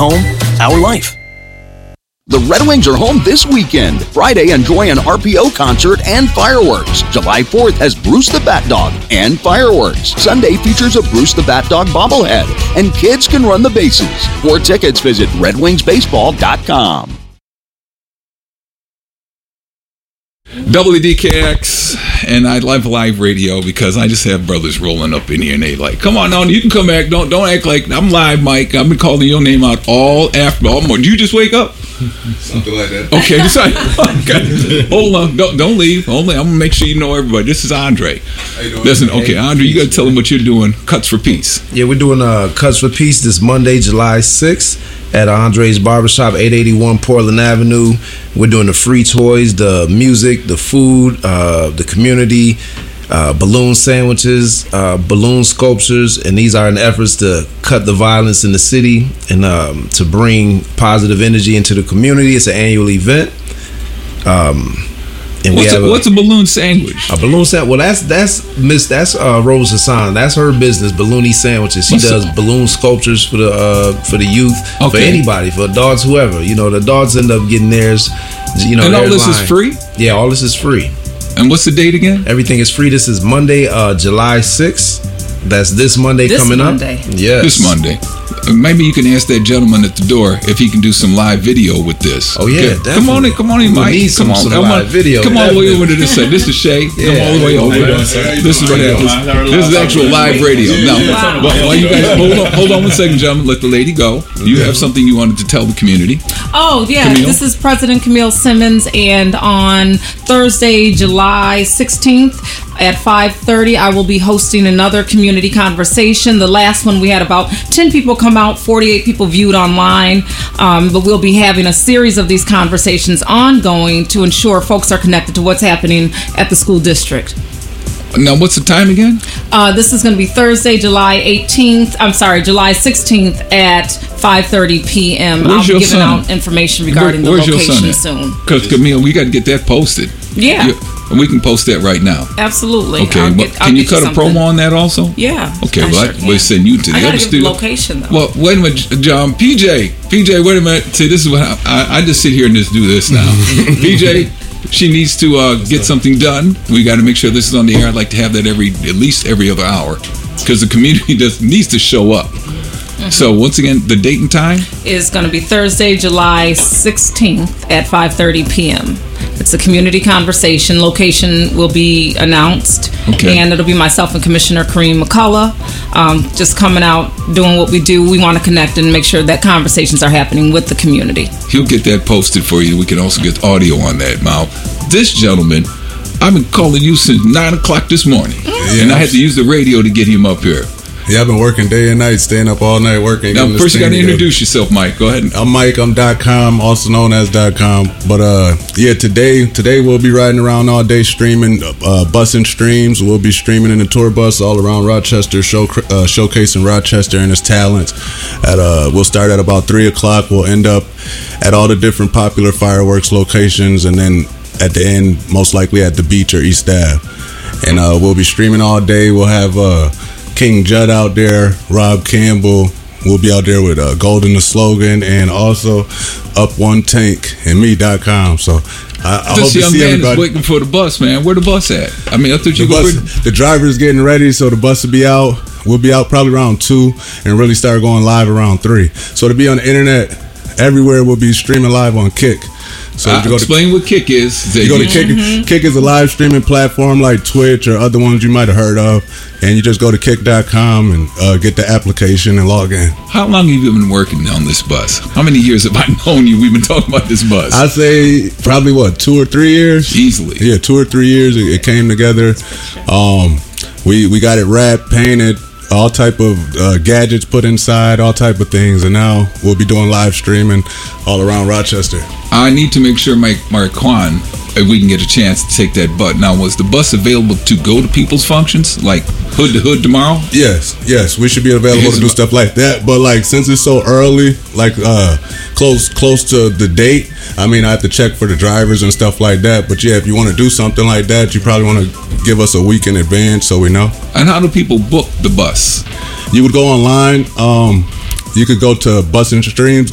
home, our life. The Red Wings are home this weekend. Friday, enjoy an RPO concert and fireworks. July 4th has Bruce the Bat Dog and fireworks. Sunday features a Bruce the Bat Dog bobblehead, and kids can run the bases. For tickets, visit redwingsbaseball.com. WDKX, and I love live radio because I just have brothers rolling up in here and they like, come on, you can come back. Don't act like I'm live, Mike. I've been calling your name out all afternoon. Did you just wake up? Something like that. Okay, okay. Hold on, don't leave. I'm gonna make sure you know everybody. This is Andre. Listen, okay, Andre, you gotta tell them what you're doing. Cuts for Peace. Yeah, we're doing Cuts for Peace this Monday, July 6th at Andre's Barbershop, 881 Portland Avenue. We're doing the free toys, the music, the food, the community, balloon sandwiches, balloon sculptures, and these are in efforts to cut the violence in the city and to bring positive energy into the community. It's an annual event. And what's a balloon sandwich? A balloon sandwich. Well, that's Rose Hassan. That's her business, Balloony Sandwiches. She does balloon sculptures for the youth, for anybody, for adults, whoever. You know, the adults end up getting theirs. You know, and all this is free. Yeah, all this is free. And what's the date again? Everything is free. This is Monday, July 6th. That's this Monday coming up. Yes. This Monday. Maybe you can ask that gentleman at the door if he can do some live video with this. Oh yeah, okay. Come on in, Mike. Come on, live video. Come all the way over to this side. This is Shay. Come all the way over. This is what happens. This is actual live radio. Now, while you guys hold on 1 second, gentlemen. Let the lady go. You have something you wanted to tell the community. Oh yeah, Camille? This is President Camille Simmons, and on Thursday, July 16th. At 5:30, I will be hosting another community conversation. The last one, we had about 10 people come out, 48 people viewed online. But we'll be having a series of these conversations ongoing to ensure folks are connected to what's happening at the school district. Now, what's the time again? This is going to be Thursday, July 16th at 5:30 p.m. Where's I'll be giving out information regarding the location soon. Because, Camille, we got to get that posted. Yeah. And we can post that right now. Absolutely. Okay, can you cut a promo on that also? Yeah. Okay, we'll send you to the other studio. Location though. Well, wait a minute, John. PJ, wait a minute. See, this is what I just sit here and just do this now. PJ, she needs to get something done. We got to make sure this is on the air. I'd like to have that at least every other hour because the community needs to show up. Mm-hmm. So once again, the date and time is going to be Thursday, July 16th at 5:30 p.m. It's a community conversation. Location will be announced. Okay. And it'll be myself and Commissioner Kareem McCullough just coming out, doing what we do. We want to connect and make sure that conversations are happening with the community. He'll get that posted for you. We can also get audio on that. Now, this gentleman, I've been calling you since 9 o'clock this morning. Yeah. And I had to use the radio to get him up here. Yeah, I've been working day and night, staying up all night working. Now, first you got to introduce yourself, Mike. Go ahead. I'm Mike. I'm .com, also known as .com. But yeah, today we'll be riding around all day streaming, busing streams. We'll be streaming in the tour bus all around Rochester, showcasing Rochester and its talents. We'll start at about 3 o'clock. We'll end up at all the different popular fireworks locations, and then at the end, most likely at the beach or East Ave. And we'll be streaming all day. We'll have King Judd out there, Rob Campbell. We'll be out there with Golden the Slogan, and also Up One Tank and me.com. So I hope to see everybody. Is waiting for the bus, man. Where the bus at? I mean, I thought you the driver's getting ready, so the bus will be out. We'll be out probably around 2 and really start going live around 3. So to be on the internet everywhere, we'll be streaming live on Kick. So explain what Kick is. You go to Kick. Mm-hmm. Kick is a live streaming platform like Twitch or other ones you might have heard of, and you just go to kick.com and get the application and log in. How long have you been working on this bus? How many years have I known you? We've been talking about this bus. I'd say probably 2 or 3 years. Easily. Yeah, 2 or 3 years it came together. We got it wrapped, painted, all type of gadgets put inside, all type of things, and now we'll be doing live streaming all around Rochester. I need to make sure, Marquand, if we can get a chance to take that bus. Now, was the bus available to go to people's functions, like hood to hood tomorrow? Yes, we should be available to do stuff like that. But since it's so early, close to the date, I mean, I have to check for the drivers and stuff like that. But yeah, if you want to do something like that, you probably want to give us a week in advance so we know. And how do people book the bus? You would go online. You could go to Bus and Streams.